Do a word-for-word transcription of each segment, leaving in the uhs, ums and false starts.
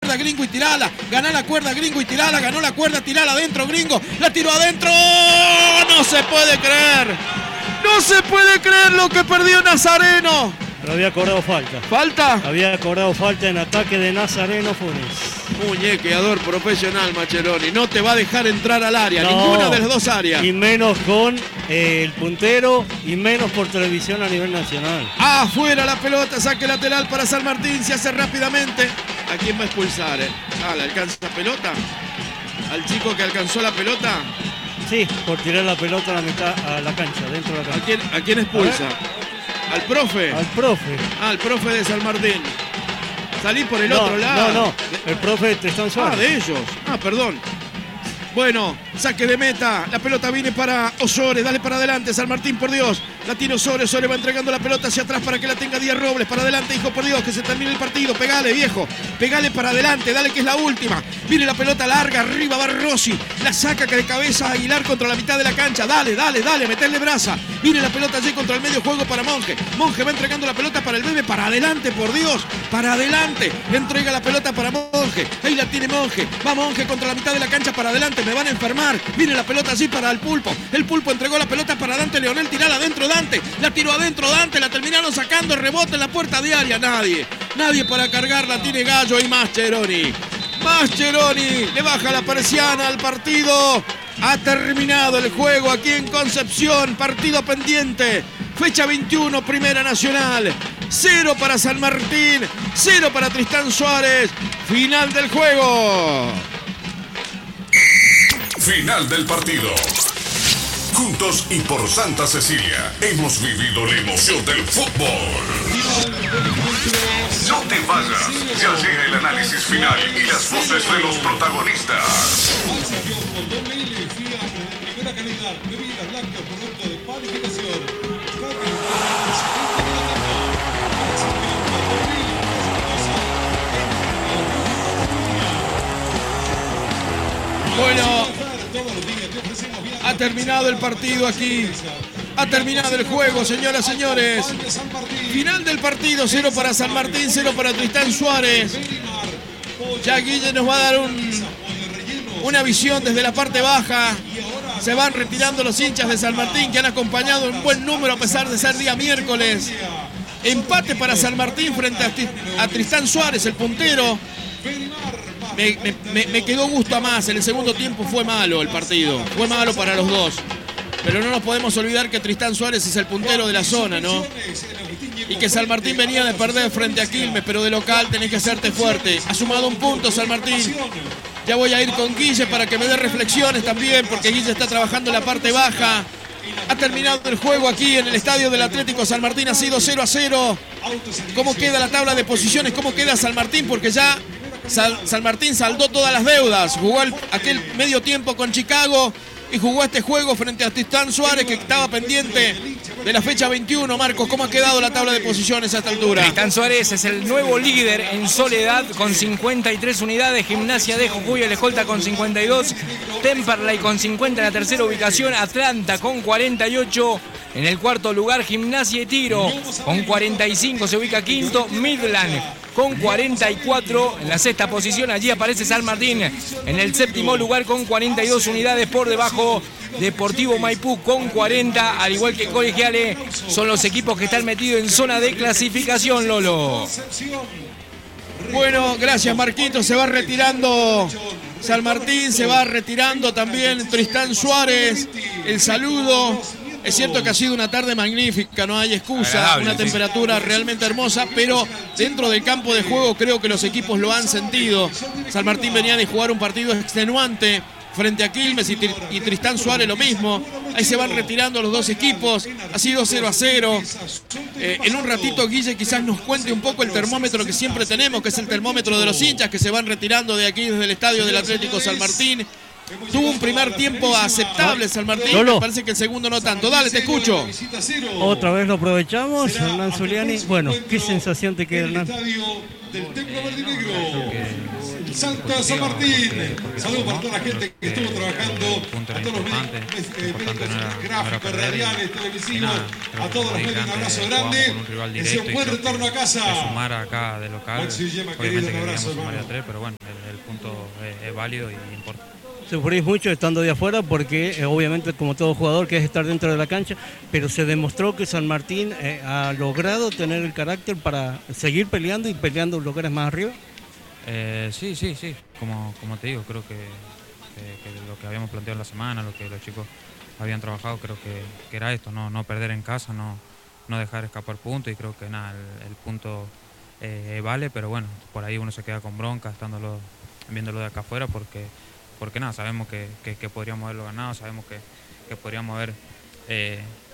cuerda, Gringo, y tirala. Ganá la cuerda, Gringo, y tirala. Ganó la cuerda, tirala adentro, Gringo. La tiró adentro. No se puede creer. No se puede creer lo que perdió Nazareno. Pero había cobrado falta. ¿Falta? Había cobrado falta en ataque de Nazareno Funes. Muñequeador profesional, Mascheroni. No te va a dejar entrar al área, No, ninguna de las dos áreas. Y menos con eh, el puntero y menos por televisión a nivel nacional. Afuera la pelota, saque lateral para San Martín. Se hace rápidamente. ¿A quién va a expulsar? Eh? Ah, ¿le alcanza la pelota? ¿Al chico que alcanzó la pelota? Sí, por tirar la pelota a la mitad a la cancha, dentro de la cancha. ¿A quién, a quién expulsa? ¿Al profe? Al profe. Ah, al profe de San Martín. Salí por el no, otro lado. No, no, el profe de Tristán Suárez. Ah, de ellos. Ah, perdón. Bueno, saque de meta. La pelota viene para Osores. Dale para adelante, San Martín, por Dios. La tiene Osores. Osores va entregando la pelota hacia atrás para que la tenga Díaz Robles. Para adelante, hijo, por Dios, que se termine el partido. Pegale, viejo. Pegale para adelante. Dale, que es la última. Viene la pelota larga. Arriba va Rossi. La saca que de cabeza Aguilar contra la mitad de la cancha. Dale, dale, dale. Meterle brasa. Viene la pelota allí contra el medio juego para Monje. Monje va entregando la pelota para el bebé. Para adelante, por Dios. Para adelante. Entrega la pelota para Monje. Ahí la tiene Monje. Va Monje contra la mitad de la cancha. Para adelante. Me van a enfermar. Viene la pelota allí para el Pulpo. El Pulpo entregó la pelota para Dante Leonel. Tirala adentro, Dante. La tiró adentro, Dante. La terminaron sacando. Rebote en la puerta de área. Nadie. Nadie para cargarla. Tiene Gallo y Mascheroni. Mascheroni le baja la persiana al partido. Ha terminado el juego aquí en Concepción. Partido pendiente. Fecha veintiuno, Primera Nacional. Cero para San Martín. Cero para Tristán Suárez. Final del juego. Final del partido. Juntos y por Santa Cecilia hemos vivido la emoción del fútbol. No te vayas, ya llega el análisis final y las voces de los protagonistas. Bueno, ha terminado el partido aquí. Ha terminado el juego, señoras y señores. Final del partido, cero para San Martín, cero para Tristán Suárez. Ya Guille nos va a dar un, una visión desde la parte baja. Se van retirando los hinchas de San Martín, que han acompañado un buen número a pesar de ser día miércoles. Empate para San Martín frente a, a Tristán Suárez, el puntero. Me, me, me quedó gusto a más. En el segundo tiempo fue malo el partido. Fue malo para los dos. Pero no nos podemos olvidar que Tristán Suárez es el puntero de la zona, ¿no? Y que San Martín venía de perder frente a Quilmes, pero de local tenés que hacerte fuerte. Ha sumado un punto San Martín. Ya voy a ir con Guille para que me dé reflexiones también, porque Guille está trabajando en la parte baja. Ha terminado el juego aquí en el estadio del Atlético San Martín. Ha sido cero a cero. ¿Cómo queda la tabla de posiciones? ¿Cómo queda San Martín? Porque ya San Martín saldó todas las deudas. Jugó el, aquel medio tiempo con Chicago y jugó este juego frente a Tristán Suárez, que estaba pendiente de la fecha veintiuno. Marcos, ¿cómo ha quedado la tabla de posiciones a esta altura? Tristán Suárez es el nuevo líder en Soledad con cincuenta y tres unidades. Gimnasia de Jujuy, el escolta con cincuenta y dos. Temperley con cincuenta en la tercera ubicación. Atlanta con cuarenta y ocho. En el cuarto lugar, Gimnasia y Tiro con cuarenta y cinco. Se ubica quinto. Midland con cuarenta y cuatro. En la sexta posición allí aparece San Martín. En el séptimo lugar con cuarenta y dos unidades. Por debajo, Deportivo Maipú con cuarenta. Al igual que Colegiales, son los equipos que están metidos en zona de clasificación, Lolo. Bueno, gracias Marquito. Se va retirando San Martín. Se va retirando también Tristán Suárez. El saludo. Es cierto que ha sido una tarde magnífica, no hay excusa, una temperatura realmente hermosa, pero dentro del campo de juego creo que los equipos lo han sentido. San Martín venía de jugar un partido extenuante frente a Quilmes y, y Tristán Suárez lo mismo. Ahí se van retirando los dos equipos, ha sido cero a cero. Eh, en un ratito Guille quizás nos cuente un poco el termómetro que siempre tenemos, que es el termómetro de los hinchas que se van retirando de aquí desde el estadio del Atlético San Martín. Tuvo un primer tiempo aceptable San Martín, Lolo. Me parece que el segundo no tanto. Dale, te escucho. Otra vez lo aprovechamos, Hernán Zuliani. Bueno, ¿qué sensación te queda, Hernán? Salta San Martín. Saludos para toda la gente que estuvo trabajando, a todos los medios gráficos, radiales, televisivos, a todos los medios, un abrazo grande. Deseo un buen retorno a casa. Sumar acá de local, obviamente que queríamos sumar a tres, pero bueno, el, el punto es, es válido y importa. Sufrís mucho estando de afuera porque eh, obviamente como todo jugador querés estar dentro de la cancha, pero se demostró que San Martín eh, ha logrado tener el carácter para seguir peleando y peleando lugares más arriba. Eh, sí, sí, sí, como, como te digo, creo que, que, que lo que habíamos planteado en la semana, lo que los chicos habían trabajado, creo que, que era esto, no, no perder en casa, no, no dejar escapar puntos, y creo que nada, el, el punto eh, vale, pero bueno, por ahí uno se queda con bronca estándolo, viéndolo de acá afuera, porque porque nada, sabemos que, que, que podríamos haberlo ganado, sabemos que, que podríamos haber eh,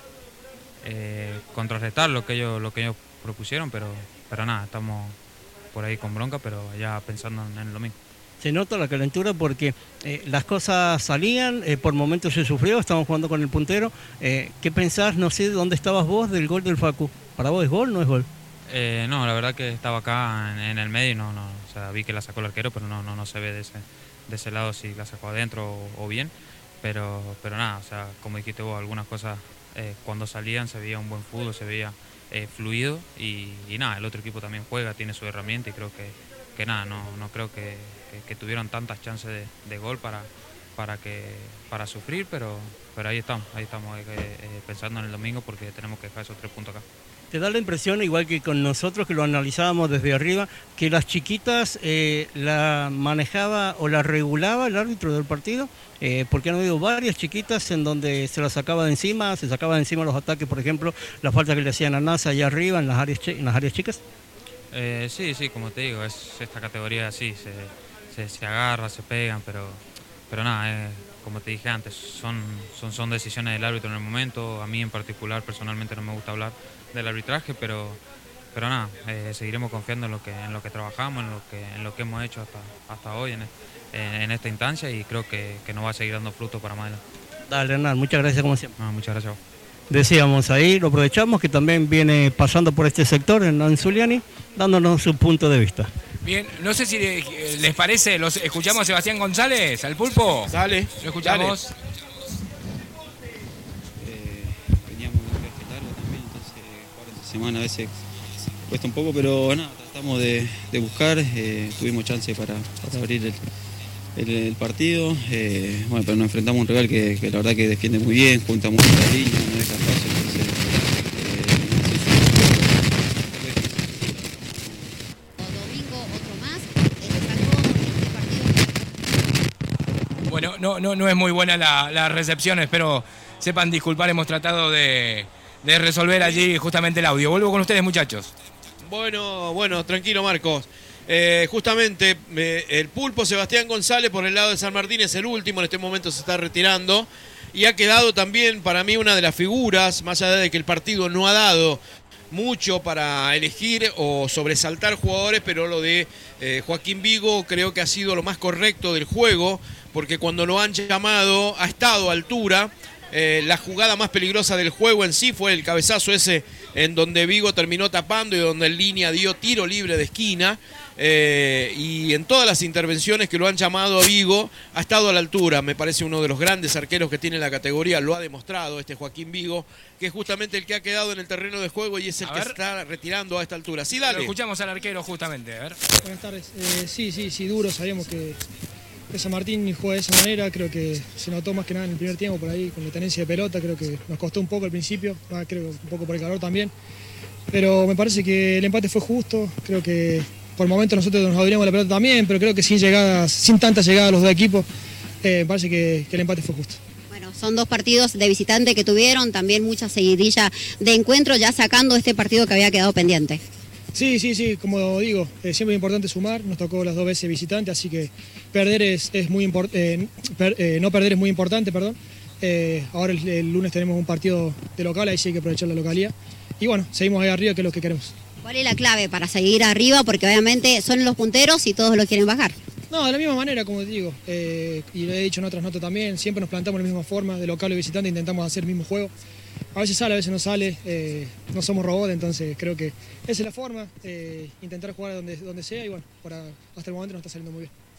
eh, contrarrestar lo que ellos lo que ellos propusieron, pero, pero nada, estamos por ahí con bronca, pero ya pensando en, en lo mismo. Se nota la calentura porque eh, las cosas salían, eh, por momentos se sufrió, estamos jugando con el puntero. Eh, ¿Qué pensás? No sé dónde estabas vos del gol del Facu. ¿Para vos es gol o no es gol? Eh, no, la verdad que estaba acá en, en el medio y no, no, o sea, vi que la sacó el arquero, pero no, no, no se ve de ese... de ese lado si la sacó adentro o, o bien, pero, pero nada, o sea, como dijiste vos, algunas cosas eh, cuando salían se veía un buen fútbol, se veía eh, fluido y, y nada, el otro equipo también juega, tiene su herramienta y creo que, que nada, no, no creo que, que, que tuvieron tantas chances de, de gol para, para, que, para sufrir, pero, pero ahí estamos, ahí estamos eh, eh, pensando en el domingo porque tenemos que dejar esos tres puntos acá. ¿Te da la impresión, igual que con nosotros que lo analizábamos desde arriba, que las chiquitas eh, la manejaba o la regulaba el árbitro del partido? Eh, porque han habido varias chiquitas en donde se las sacaba de encima, se sacaba de encima los ataques, por ejemplo, la falta que le hacían a NASA allá arriba en las áreas, en las áreas chicas. Eh, sí, sí, como te digo, es esta categoría así, se, se, se agarra, se pegan, pero, pero nada, eh, como te dije antes, son, son, son decisiones del árbitro en el momento. A mí en particular, personalmente no me gusta hablar del arbitraje, pero, pero nada, eh, seguiremos confiando en lo que en lo que trabajamos, en lo que en lo que hemos hecho hasta, hasta hoy en, en, en esta instancia, y creo que, que nos va a seguir dando frutos para más adelante. Dale, Hernán, muchas gracias como siempre. No, muchas gracias. Decíamos ahí, lo aprovechamos, que también viene pasando por este sector, Hernán Zuliani, dándonos su punto de vista. Bien, no sé si les parece, los escuchamos a Sebastián González, al Pulpo. Dale, lo escuchamos. Dale. Semana a veces cuesta un poco, pero nada, tratamos de, de buscar, eh, tuvimos chance para, para abrir el, el, el partido, eh, bueno, pero nos enfrentamos a un rival que, que la verdad que defiende muy bien, junta mucho la línea, no deja espacio, entonces eh, Bueno, no, no, no es muy buena la, la recepción, espero sepan disculpar, hemos tratado de de resolver allí justamente el audio. Vuelvo con ustedes, muchachos. Bueno, bueno, tranquilo, Marcos. Eh, justamente eh, el Pulpo Sebastián González por el lado de San Martín es el último, en este momento se está retirando y ha quedado también para mí una de las figuras, más allá de que el partido no ha dado mucho para elegir o sobresaltar jugadores, pero lo de eh, Joaquín Vigo creo que ha sido lo más correcto del juego, porque cuando lo han llamado ha estado a altura. Eh, la jugada más peligrosa del juego en sí fue el cabezazo ese en donde Vigo terminó tapando y donde en línea dio tiro libre de esquina, eh, y en todas las intervenciones que lo han llamado a Vigo ha estado a la altura. Me parece uno de los grandes arqueros que tiene la categoría, lo ha demostrado este Joaquín Vigo, que es justamente el que ha quedado en el terreno de juego y es el a que ver. está retirando a esta altura. Sí, dale. Lo escuchamos al arquero justamente, a ver. Buenas tardes. Eh, sí, sí, sí, duro, sabíamos que que San Martín juega de esa manera, creo que se notó más que nada en el primer tiempo por ahí con la tenencia de pelota, creo que nos costó un poco al principio, ah, creo un poco por el calor también, pero me parece que el empate fue justo, creo que por el momento nosotros nos abrimos la pelota también, pero creo que sin llegadas, sin tantas llegadas a los dos equipos, eh, me parece que, que el empate fue justo. Bueno, son dos partidos de visitante que tuvieron, también mucha seguidilla de encuentros, ya sacando este partido que había quedado pendiente. Sí, sí, sí, como digo, eh, siempre es importante sumar, nos tocó las dos veces visitante, así que perder es, es muy importante, eh, per, eh, no perder es muy importante, perdón. Eh, ahora el, el lunes tenemos un partido de local, ahí sí hay que aprovechar la localía. Y bueno, seguimos ahí arriba, que es lo que queremos. ¿Cuál es la clave para seguir arriba? Porque obviamente son los punteros y todos lo quieren bajar. No, de la misma manera, como te digo, eh, y lo he dicho en otras notas también, siempre nos plantamos de la misma forma, de local y visitante, intentamos hacer el mismo juego. A veces sale, a veces no sale, eh, no somos robots, entonces creo que esa es la forma, eh, intentar jugar donde, donde sea y bueno, por a, hasta el momento nos está saliendo muy bien.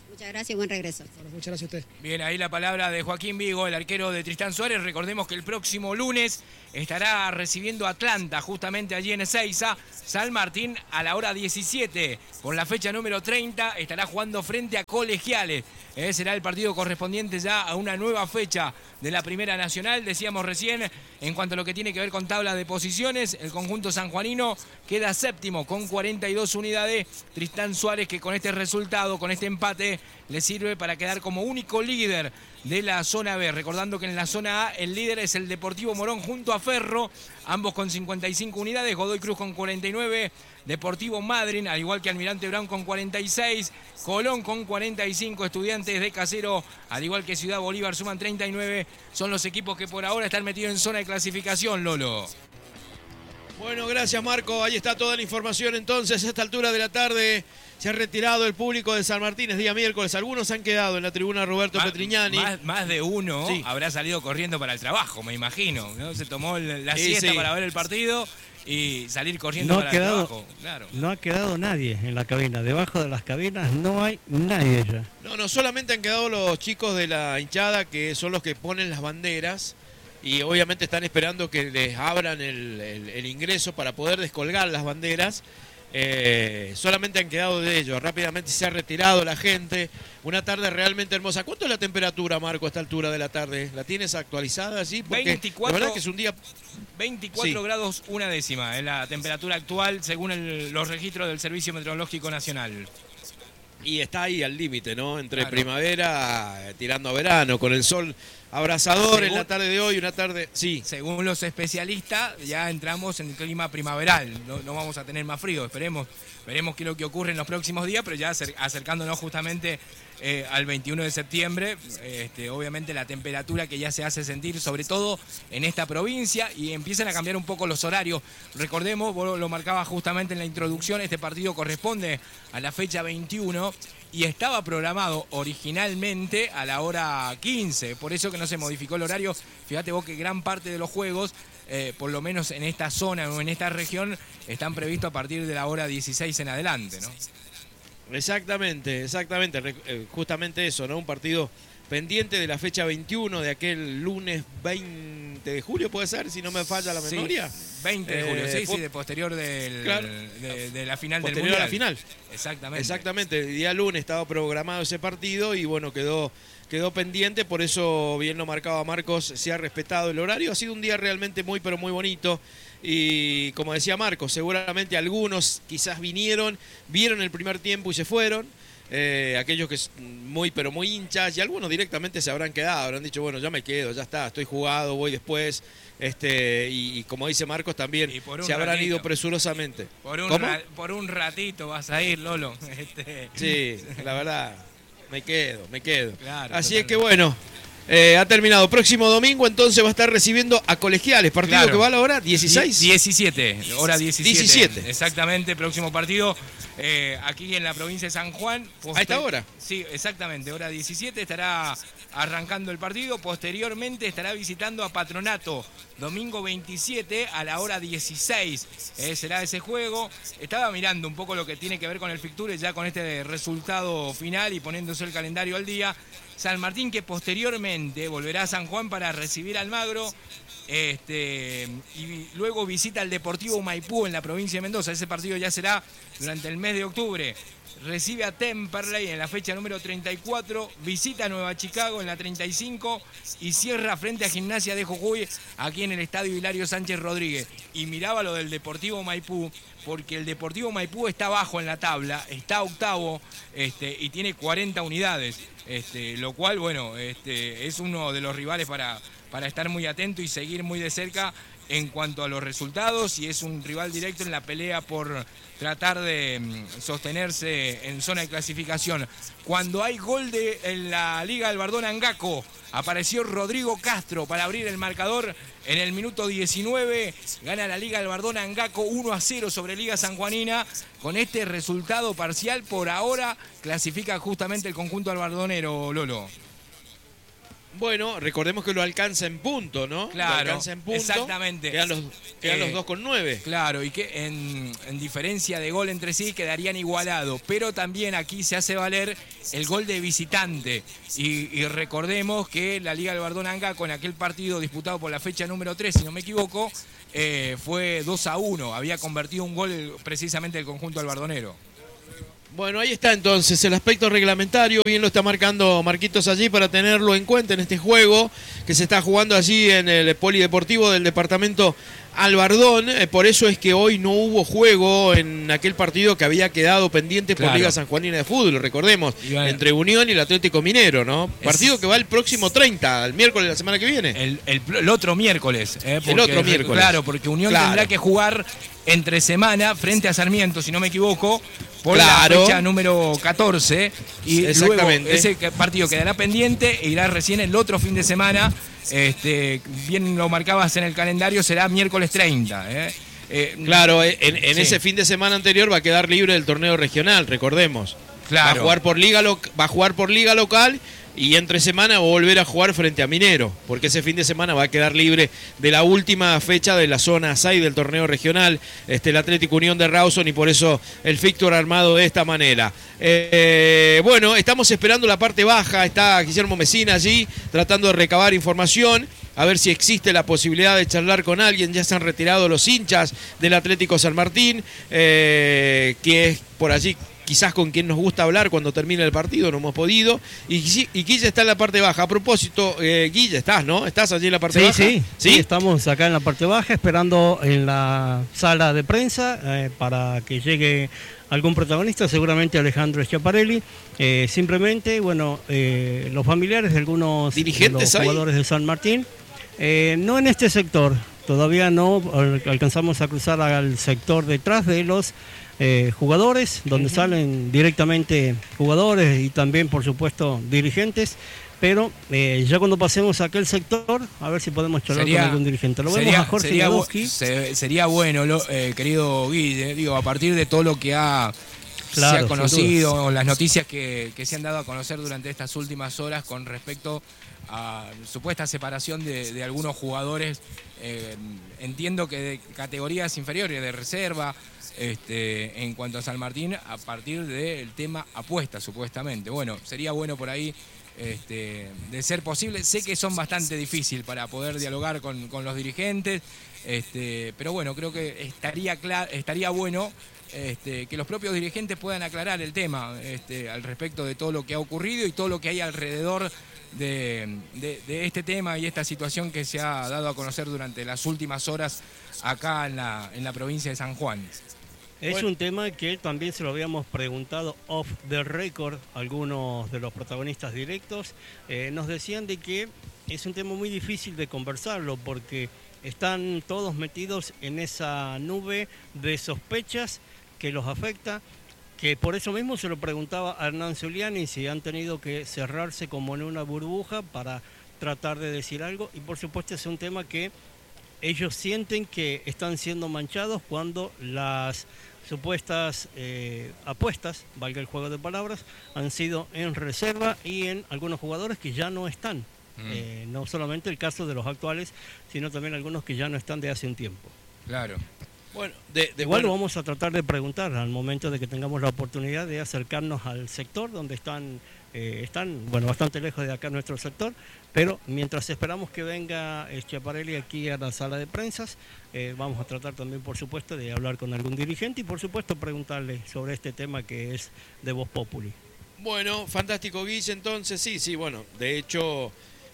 Muchas gracias y buen regreso. Bueno, muchas gracias a usted. Bien, ahí la palabra de Joaquín Vigo, el arquero de Tristán Suárez. Recordemos que el próximo lunes estará recibiendo a Atlanta, justamente allí en Ezeiza. San Martín a la hora diecisiete, con la fecha número treinta, estará jugando frente a Colegiales. Eh, será el partido correspondiente ya a una nueva fecha de la Primera Nacional. Decíamos recién, en cuanto a lo que tiene que ver con tabla de posiciones, el conjunto sanjuanino queda séptimo con cuarenta y dos unidades. Tristán Suárez, que con este resultado, con este empate, le sirve para quedar como único líder de la zona B. Recordando que en la zona A el líder es el Deportivo Morón junto a Ferro, ambos con cincuenta y cinco unidades, Godoy Cruz con cuarenta y nueve, Deportivo Madryn, al igual que Almirante Brown con cuarenta y seis, Colón con cuarenta y cinco, Estudiantes de Casero, al igual que Ciudad Bolívar, suman treinta y nueve. Son los equipos que por ahora están metidos en zona de clasificación, Lolo. Bueno, gracias Marco, ahí está toda la información entonces. A esta altura de la tarde se ha retirado el público de San Martín, es día miércoles. Algunos han quedado en la tribuna Roberto Más, Petrignani. Más, más de uno sí. habrá salido corriendo para el trabajo, me imagino, ¿no? Se tomó la sí, siesta sí. para ver el partido y salir corriendo No para ha quedado, el trabajo. Claro. No ha quedado nadie en la cabina. Debajo de las cabinas no hay nadie ya. No, no, solamente han quedado los chicos de la hinchada, que son los que ponen las banderas. Y obviamente están esperando que les abran el, el, el ingreso para poder descolgar las banderas. Eh, solamente han quedado de ellos. Rápidamente se ha retirado la gente. Una tarde realmente hermosa. ¿Cuánto es la temperatura, Marco, a esta altura de la tarde? ¿La tienes actualizada así? Porque veinticuatro, la verdad que es un día... veinticuatro sí. grados una décima es la temperatura actual según el, los registros del Servicio Meteorológico Nacional. Y está ahí al límite, ¿no? Entre Claro. primavera, eh, tirando a verano, con el sol abrasador. Según- en la tarde de hoy, una tarde... Sí. Según los especialistas, ya entramos en el clima primaveral. No, no vamos a tener más frío, esperemos. Veremos qué es lo que ocurre en los próximos días, pero ya acer- acercándonos justamente eh, al veintiuno de septiembre, este, obviamente la temperatura que ya se hace sentir, sobre todo en esta provincia, y empiezan a cambiar un poco los horarios. Recordemos, vos lo marcaba justamente en la introducción, este partido corresponde a la fecha veintiuno y estaba programado originalmente a la hora quince, por eso que no se modificó el horario. Fíjate vos que gran parte de los juegos, eh, por lo menos en esta zona o en esta región, están previstos a partir de la hora dieciséis en adelante, ¿no? Exactamente, exactamente, Re- eh, justamente eso, ¿no? Un partido pendiente de la fecha veintiuno de aquel lunes veinte de julio, puede ser, si no me falla la memoria. Sí, veinte de julio, Eh, sí, po- sí, de posterior del, Claro. de, de la final del Posterior Mundial. a la final. Exactamente. Exactamente, el día lunes estaba programado ese partido y bueno, quedó, quedó pendiente, por eso bien lo marcaba Marcos, se ha respetado el horario. Ha sido un día realmente muy pero muy bonito y como decía Marcos, seguramente algunos quizás vinieron, vieron el primer tiempo y se fueron. Eh, aquellos que es muy pero muy hinchas, y algunos directamente se habrán quedado, habrán dicho, bueno, ya me quedo, ya está, estoy jugado, voy después. Este, y, y como dice Marcos también, Y por un se habrán ratito. ido presurosamente. Por un, ¿Cómo? ra- por un ratito vas a ir, Lolo. Este, Sí, la verdad, me quedo, me quedo. Claro, Así totalmente. es que bueno, eh, ha terminado. Próximo domingo entonces va a estar recibiendo a Colegiales, partido Claro. que va a la hora dieciséis. diecisiete, hora diecisiete. diecisiete. Exactamente, próximo partido eh, aquí en la provincia de San Juan. ¿A esta hora? Sí, exactamente, hora diecisiete estará arrancando el partido. Posteriormente estará visitando a Patronato, domingo veintisiete a la hora dieciséis. Eh, será ese juego. Estaba mirando un poco lo que tiene que ver con el Ficture, ya con este resultado final y poniéndose el calendario al día. San Martín, que posteriormente volverá a San Juan para recibir al Magro. Este, y luego visita al Deportivo Maipú en la provincia de Mendoza. Ese partido ya será durante el mes de octubre. Recibe a Temperley en la fecha número treinta y cuatro, visita a Nueva Chicago en la treinta y cinco y cierra frente a Gimnasia de Jujuy aquí en el Estadio Hilario Sánchez Rodríguez. Y miraba lo del Deportivo Maipú, porque el Deportivo Maipú está abajo en la tabla, está octavo este, y tiene cuarenta unidades, este, lo cual, bueno, este, es uno de los rivales para, para estar muy atento y seguir muy de cerca en cuanto a los resultados, y es un rival directo en la pelea por tratar de mm, sostenerse en zona de clasificación. Cuando hay gol de, en la Liga del Bardón Angaco, apareció Rodrigo Castro para abrir el marcador en el minuto diecinueve. Gana la Liga del Bardón Angaco uno a cero sobre Liga Sanjuanina. Con este resultado parcial, por ahora clasifica justamente el conjunto albardonero, Lolo. Bueno, recordemos que lo alcanza en punto, ¿no? Claro, lo alcanza en punto. Exactamente. Quedan los, quedan eh, los dos con nueve. Claro, y que en, en diferencia de gol entre sí quedarían igualados. Pero también aquí se hace valer el gol de visitante. Y, y recordemos que la Liga del Bardonanga, con aquel partido disputado por la fecha número tres, si no me equivoco, eh, fue dos a uno. Había convertido un gol precisamente el conjunto albardonero. Bueno, ahí está entonces el aspecto reglamentario, bien lo está marcando Marquitos allí para tenerlo en cuenta en este juego que se está jugando allí en el polideportivo del departamento Albardón. Eh, por eso es que hoy no hubo juego en aquel partido que había quedado pendiente por Claro. Liga Sanjuanina de Fútbol, recordemos, Iván, entre Unión y el Atlético Minero, ¿no? Es- Partido que va el próximo treinta, el miércoles de la semana que viene. El, el, el otro miércoles. eh, porque- El otro miércoles. Claro, porque Unión Claro. tendrá que jugar entre semana frente a Sarmiento, si no me equivoco, por Claro. la fecha número catorce. Y luego Exactamente. ese partido quedará pendiente e irá recién el otro fin de semana. Este, bien lo marcabas en el calendario, será miércoles treinta. Eh. Eh, Claro, en, en sí. ese fin de semana anterior va a quedar libre del torneo regional, recordemos. Claro. Va a jugar por liga, lo- va a jugar por liga local y entre semana va a volver a jugar frente a Minero, porque ese fin de semana va a quedar libre de la última fecha de la zona seis del torneo regional, este, el Atlético Unión de Rawson, y por eso el fixture armado de esta manera. Eh, bueno, estamos esperando la parte baja, está Guillermo Mesina allí tratando de recabar información, a ver si existe la posibilidad de charlar con alguien. Ya se han retirado los hinchas del Atlético San Martín, eh, que es por allí quizás con quien nos gusta hablar cuando termine el partido, no hemos podido. Y, Gui- y Guille está en la parte baja. A propósito, eh, Guille, ¿estás, no? ¿Estás allí en la parte Sí, baja? sí, sí, estamos acá en la parte baja esperando en la sala de prensa eh, para que llegue algún protagonista, seguramente Alejandro Schiaparelli. Eh, simplemente, bueno, eh, los familiares de algunos de ¿Dirigentes los hay? jugadores de San Martín, eh, no en este sector, todavía no al- alcanzamos a cruzar al sector detrás de los eh, jugadores, donde salen directamente jugadores y también, por supuesto, dirigentes. Pero eh, ya cuando pasemos a aquel sector, a ver si podemos charlar Sería- con algún dirigente. Lo vemos sería, a Jorge sería, bu- Lewandowski. se- sería bueno, lo- eh, querido Guille, digo, a partir de todo lo que ha, Claro, se ha sin conocido, duda. las noticias que, que se han dado a conocer durante estas últimas horas con respecto a supuesta separación de, de algunos jugadores, eh, entiendo que de categorías inferiores, de reserva, este, en cuanto a San Martín, a partir del tema apuesta, supuestamente. Bueno, sería bueno por ahí, este, de ser posible. Sé que son bastante difíciles para poder dialogar con, con los dirigentes, este, pero bueno, creo que estaría, cla- estaría bueno este, que los propios dirigentes puedan aclarar el tema este, al respecto de todo lo que ha ocurrido y todo lo que hay alrededor de, de- de este tema y esta situación que se ha dado a conocer durante las últimas horas acá en la, en la provincia de San Juan. Es Bueno. un tema que también se lo habíamos preguntado off the record a algunos de los protagonistas directos. Eh, nos decían de que es un tema muy difícil de conversarlo porque están todos metidos en esa nube de sospechas que los afecta, que por eso mismo se lo preguntaba a Hernán Zuliani si han tenido que cerrarse como en una burbuja para tratar de decir algo, y por supuesto es un tema que ellos sienten que están siendo manchados cuando las supuestas eh, apuestas, valga el juego de palabras, han sido en reserva y en algunos jugadores que ya no están. Mm. Eh, no solamente el caso de los actuales, sino también algunos que ya no están de hace un tiempo. Claro. Bueno, de, de- Igual bueno, lo vamos a tratar de preguntar al momento de que tengamos la oportunidad de acercarnos al sector donde están, eh, están bueno, bastante lejos de acá nuestro sector, pero mientras esperamos que venga Schiaparelli aquí a la sala de prensas, eh, vamos a tratar también, por supuesto, de hablar con algún dirigente y, por supuesto, preguntarle sobre este tema que es de Voz Populi. Bueno, fantástico, Guille, entonces, sí, sí, bueno, de hecho,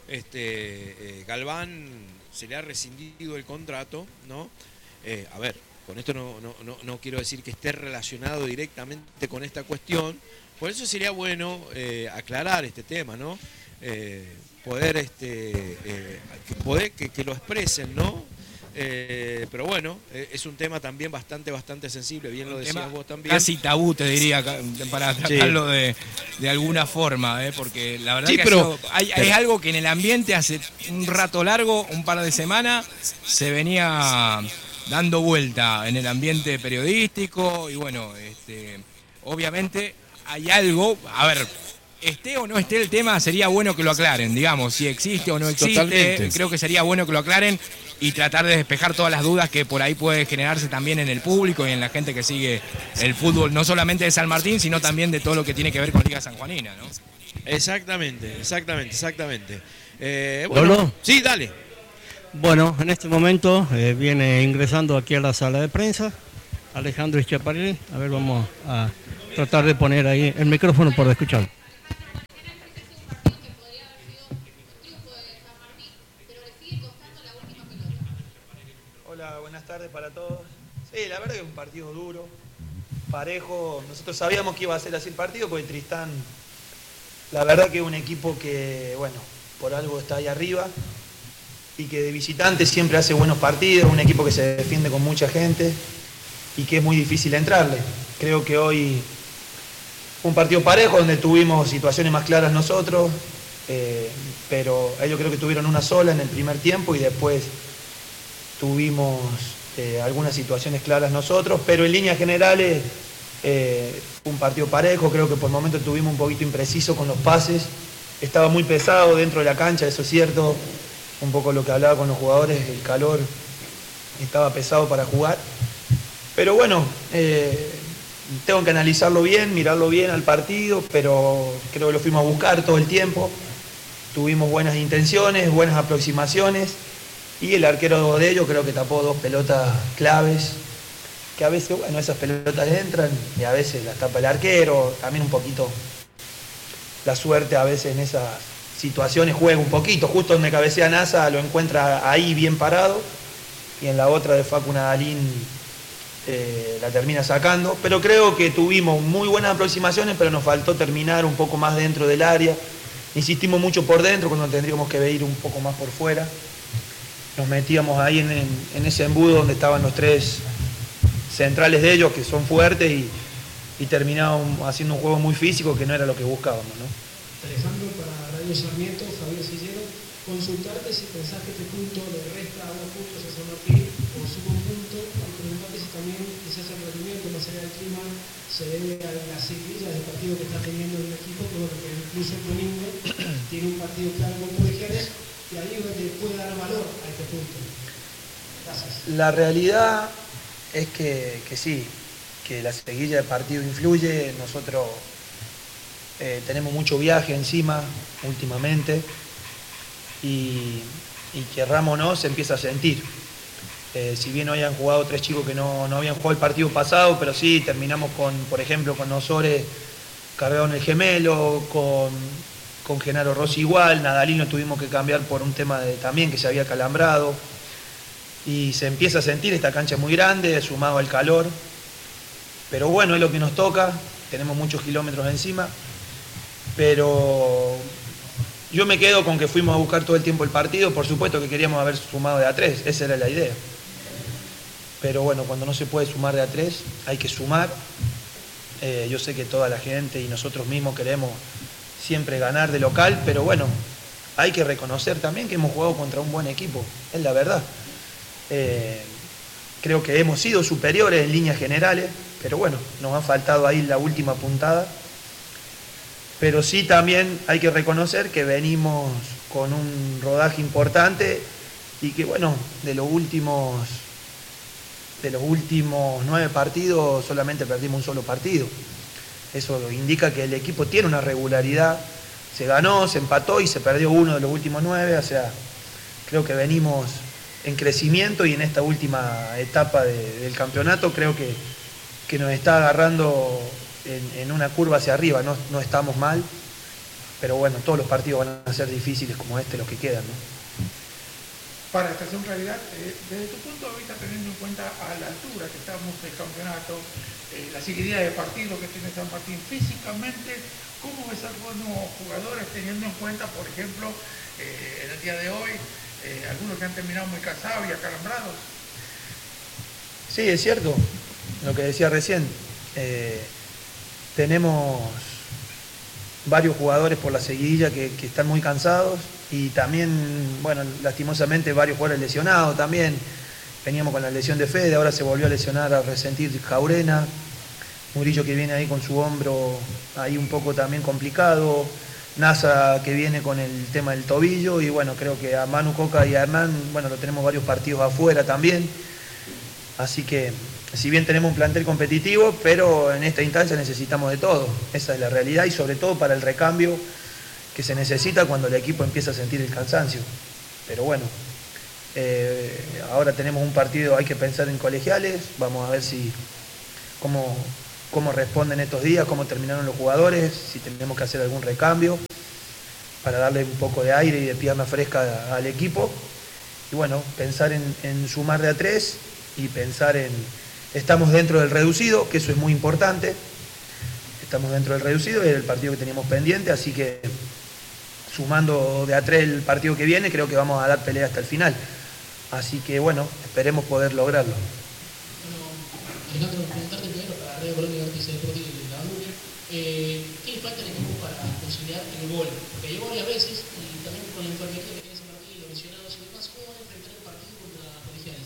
este eh, Galván se le ha rescindido el contrato, ¿no? Eh, a ver, con esto no, no, no, no quiero decir que esté relacionado directamente con esta cuestión, por eso sería bueno eh, aclarar este tema, ¿no? Eh, poder, este, eh, que, poder que, que lo expresen, ¿no? Eh, pero bueno, eh, es un tema también bastante, bastante sensible, bien lo decías Tema vos también. Casi tabú, te diría, ca- para tratarlo de, de alguna forma, ¿eh? Porque la verdad Sí, que pero- ha sido- hay, pero- es algo que en el ambiente hace un rato largo, un par de semanas, se venía dando vuelta en el ambiente periodístico y bueno, este, obviamente hay algo, a ver, esté o no esté el tema, sería bueno que lo aclaren, digamos, si existe o no existe. Totalmente. Creo que sería bueno que lo aclaren y tratar de despejar todas las dudas que por ahí puede generarse también en el público y en la gente que sigue el fútbol, no solamente de San Martín, sino también de todo lo que tiene que ver con Liga Sanjuanina, ¿no? Exactamente, exactamente, exactamente. Eh, bueno, ¿Lolo? Sí, dale. Bueno, en este momento eh, viene ingresando aquí a la sala de prensa Alejandro Schiaparelli. A ver, vamos a tratar de poner ahí el micrófono para escucharlo. Hola, buenas tardes para todos. Sí, la verdad que es un partido duro, parejo. Nosotros sabíamos que iba a ser así el partido porque Tristán, la verdad que es un equipo que, bueno, por algo está ahí arriba y que de visitante siempre hace buenos partidos, un equipo que se defiende con mucha gente y que es muy difícil entrarle. Creo que hoy un partido parejo donde tuvimos situaciones más claras nosotros, eh, pero ellos creo que tuvieron una sola en el primer tiempo y después tuvimos eh, algunas situaciones claras nosotros, pero en líneas generales eh, un partido parejo. Creo que por momentos tuvimos un poquito impreciso con los pases, estaba muy pesado dentro de la cancha, eso es cierto, un poco lo que hablaba con los jugadores, el calor estaba pesado para jugar, pero bueno, eh, tengo que analizarlo bien, mirarlo bien al partido, pero creo que lo fuimos a buscar todo el tiempo, tuvimos buenas intenciones, buenas aproximaciones, y el arquero de ellos creo que tapó dos pelotas claves, que a veces, bueno, esas pelotas entran y a veces las tapa el arquero, también un poquito la suerte a veces en esas situaciones juega un poquito, justo donde cabecea Nasa lo encuentra ahí bien parado, y en la otra de Facu Nadalín eh, la termina sacando, pero creo que tuvimos muy buenas aproximaciones, pero nos faltó terminar un poco más dentro del área, insistimos mucho por dentro cuando tendríamos que ir un poco más por fuera. Nos metíamos ahí en, en, en ese embudo donde estaban los tres centrales de ellos, que son fuertes, y, y terminábamos haciendo un juego muy físico que no era lo que buscábamos, ¿no? Alejandro, para Radio Sarmiento, Javier Sillero, consultarte si pensás que este punto le resta dos puntos a San Martín o suma un punto, y preguntarte si también quizás el rendimiento más allá del clima se debe a las seguidillas del partido que está teniendo el equipo, que bueno, que incluso el domingo tiene un partido claro con Colegiales, y ahí es donde puede dar valor a este punto. Gracias. La realidad es que, que sí, que la seguilla de partido influye. Nosotros eh, tenemos mucho viaje encima últimamente y, y querramos o no, se empieza a sentir. Eh, si bien hoy han jugado tres chicos que no, no habían jugado el partido pasado, pero sí terminamos con, por ejemplo, con Nosores cargado en el gemelo, con... con Genaro Rossi igual, Nadalín lo tuvimos que cambiar por un tema de también que se había calambrado, y se empieza a sentir, esta cancha es muy grande, sumado al calor, pero bueno, es lo que nos toca, tenemos muchos kilómetros encima, pero yo me quedo con que fuimos a buscar todo el tiempo el partido, por supuesto que queríamos haber sumado de a tres, esa era la idea, pero bueno, cuando no se puede sumar de a tres, hay que sumar. Eh, yo sé que toda la gente y nosotros mismos queremos siempre ganar de local, pero bueno, hay que reconocer también que hemos jugado contra un buen equipo, es la verdad. Eh, creo que hemos sido superiores en líneas generales, pero bueno, nos ha faltado ahí la última puntada. Pero sí también hay que reconocer que venimos con un rodaje importante y que bueno, de los últimos, de los últimos nueve partidos solamente perdimos un solo partido. Eso indica que el equipo tiene una regularidad, se ganó, se empató y se perdió uno de los últimos nueve, o sea, creo que venimos en crecimiento y en esta última etapa de, del campeonato creo que, que nos está agarrando en, en una curva hacia arriba, no, no estamos mal, pero bueno, todos los partidos van a ser difíciles como este los que quedan, ¿no? Para Estación Realidad, eh, desde tu punto de vista, teniendo en cuenta a la altura que estamos del campeonato, eh, la seguidilla de partido que tiene San Martín, físicamente, ¿cómo ves a algunos jugadores teniendo en cuenta, por ejemplo, eh, en el día de hoy, eh, algunos que han terminado muy cansados y acalambrados? Sí, es cierto, lo que decía recién, eh, tenemos varios jugadores por la seguidilla que, que están muy cansados y también, bueno, lastimosamente varios jugadores lesionados también. Veníamos con la lesión de Fede, ahora se volvió a lesionar a resentir Jaurena. Murillo que viene ahí con su hombro ahí un poco también complicado, Nasa que viene con el tema del tobillo, y bueno, creo que a Manu Coca y a Hernán, bueno, lo tenemos varios partidos afuera también, así que si bien tenemos un plantel competitivo, pero en esta instancia necesitamos de todo, esa es la realidad, y sobre todo para el recambio que se necesita cuando el equipo empieza a sentir el cansancio. Pero bueno, eh, ahora tenemos un partido, hay que pensar en colegiales, vamos a ver si cómo, cómo responden estos días, cómo terminaron los jugadores, si tenemos que hacer algún recambio para darle un poco de aire y de pierna fresca al equipo. Y bueno, pensar en, en sumar de a tres y pensar en... Estamos dentro del reducido, que eso es muy importante. Estamos dentro del reducido, es el partido que teníamos pendiente, así que sumando de a tres el partido que viene, creo que vamos a dar pelea hasta el final. Así que bueno, esperemos poder lograrlo. Bueno, Alejandro, preguntarte primero para Radio Colombia y Vértice Deportivo de la Unia, eh, ¿qué le falta al equipo para conciliar el gol? Porque llegó varias veces y también con la enfermería que tiene ese partido, los lesionados y demás, ¿cómo van a enfrentar el partido contra Colegiales?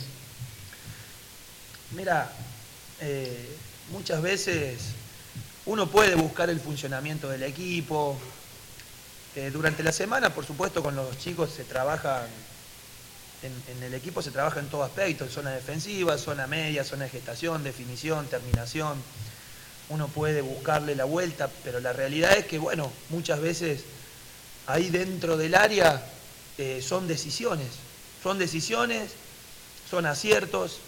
Mira, eh, muchas veces uno puede buscar el funcionamiento del equipo. Eh, durante la semana, por supuesto, con los chicos se trabaja, en, en el equipo se trabaja en todo aspecto, en zona defensiva, zona media, zona de gestación, definición, terminación. Uno puede buscarle la vuelta, pero la realidad es que, bueno, muchas veces ahí dentro del área eh, son decisiones, son decisiones, son aciertos.